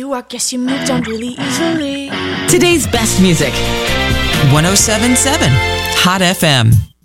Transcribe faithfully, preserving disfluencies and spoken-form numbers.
you, I guess you moved on really easily. Today's best music. one oh seven point seven Hot F M.